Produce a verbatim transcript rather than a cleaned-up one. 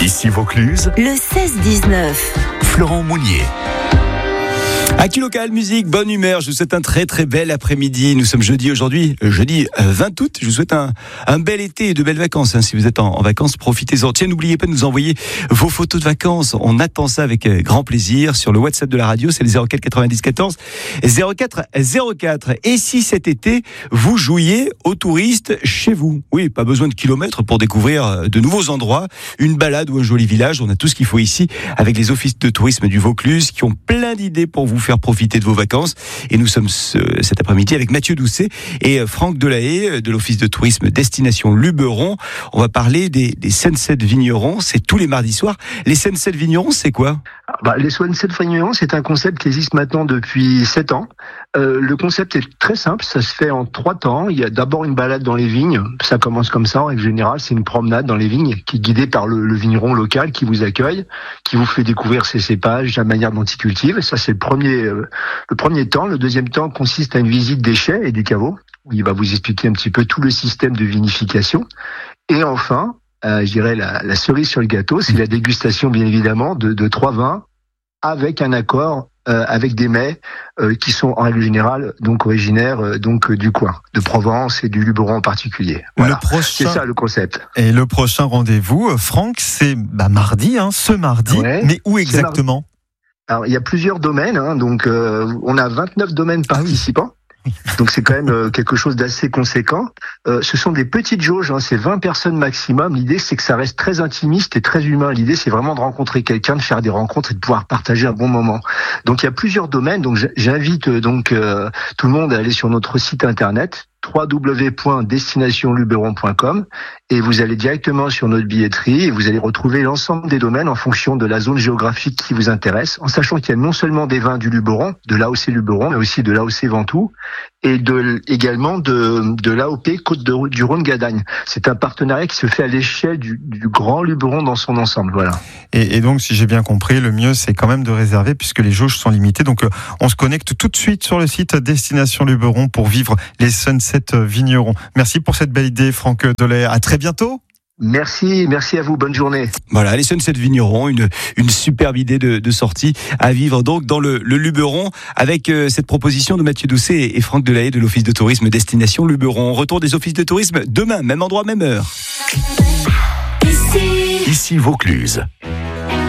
Ici Vaucluse, le seize dix-neuf. Florent Mounier. Actu local, musique, bonne humeur. Je vous souhaite un très très bel après-midi. Nous sommes jeudi aujourd'hui, jeudi vingt août. Je vous souhaite un, un bel été et de belles vacances. Hein. Si vous êtes en, en vacances, profitez-en. Tiens, n'oubliez pas de nous envoyer vos photos de vacances. On attend ça avec grand plaisir sur le WhatsApp de la radio. C'est le zéro quatre quatre-vingt-dix quatorze zéro quatre zéro quatre. Et si cet été, vous jouiez aux touristes chez vous? Oui, pas besoin de kilomètres pour découvrir de nouveaux endroits, une balade ou un joli village. On a tout ce qu'il faut ici avec les offices de tourisme du Vaucluse qui ont plein d'idées pour vous faire profiter de vos vacances. Et nous sommes ce, cet après-midi avec Mathieu Doucet et Franck Delahaye de l'office de tourisme Destination Luberon. On va parler des, des Sunset Vignerons. C'est tous les mardis soirs. Les Sunset Vignerons, c'est quoi? Bah, les Sunset Vignerons, c'est un concept qui existe maintenant depuis sept ans. Euh, le concept est très simple, ça se fait en trois temps. Il y a d'abord une balade dans les vignes, ça commence comme ça en règle générale, c'est une promenade dans les vignes qui est guidée par le, le vigneron local qui vous accueille, qui vous fait découvrir ses cépages, la manière dont il cultive. Ça c'est le premier, euh, le premier temps. Le deuxième temps consiste à une visite des chais et des caveaux, où il va vous expliquer un petit peu tout le système de vinification. Et enfin, euh, je dirais la, la cerise sur le gâteau, c'est la dégustation bien évidemment de, de trois vins avec un accord euh, avec des mets euh, qui sont en règle générale donc originaires euh, donc euh, du coin de Provence et du Luberon en particulier. Voilà. Le prochain... C'est ça le concept. Et le prochain rendez-vous, Franck, c'est bah, mardi, hein, ce mardi. Ouais, mais où exactement? Alors il y a plusieurs domaines, hein, donc euh, on a vingt-neuf domaines participants. Donc c'est quand même euh, quelque chose d'assez conséquent. Euh, ce sont des petites jauges, hein, c'est vingt personnes maximum. L'idée c'est que ça reste très intimiste et très humain. L'idée c'est vraiment de rencontrer quelqu'un, de faire des rencontres et de pouvoir partager un bon moment. Donc il y a plusieurs domaines. Donc j'invite euh, donc euh, tout le monde à aller sur notre site internet w w w point destination luberon point com et vous allez directement sur notre billetterie et vous allez retrouver l'ensemble des domaines en fonction de la zone géographique qui vous intéresse, en sachant qu'il y a non seulement des vins du Luberon, de l'A O C Luberon, mais aussi de l'A O C Ventoux et de, également de, de l'A O P Côte de, du Rhône-Gadagne. C'est un partenariat qui se fait à l'échelle du, du Grand Luberon dans son ensemble. Voilà. Et, et donc, si j'ai bien compris, le mieux, c'est quand même de réserver puisque les jauges sont limitées. Donc, euh, on se connecte tout de suite sur le site Destination Luberon pour vivre les Sunset Vignerons. Merci pour cette belle idée, Franck Delahaye. À très bientôt. Merci, merci à vous, bonne journée. Voilà, les Sunset Vignerons, une, une superbe idée de, de sortie à vivre donc dans le, le Luberon avec euh, cette proposition de Mathieu Doucet et, et Franck Delahaye de l'office de tourisme Destination Luberon. Retour des offices de tourisme demain, même endroit, même heure. Ici Vaucluse.